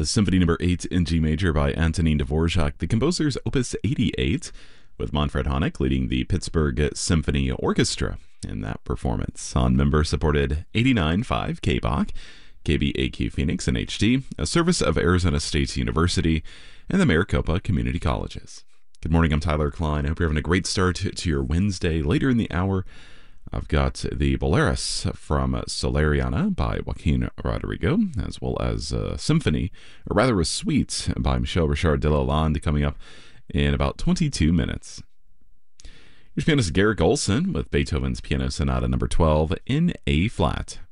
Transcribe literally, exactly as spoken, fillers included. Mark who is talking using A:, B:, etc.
A: Symphony Number eight in G Major by Antonin Dvorak, the composer's Opus eighty-eight, with Manfred Honeck leading the Pittsburgh Symphony Orchestra in that performance on member-supported eighty-nine point five K B A C, K B A Q Phoenix in H D, a service of Arizona State University, and the Maricopa Community Colleges. Good morning, I'm Tyler Klein. I hope you're having a great start to your Wednesday. Later in the hour, I've got the Boleros from Solariana by Joaquin Rodrigo, as well as a symphony, or rather a suite, by Michel Richard de Lalande coming up in about twenty-two minutes. Here's pianist Garrick Olson with Beethoven's Piano Sonata number twelve in A flat.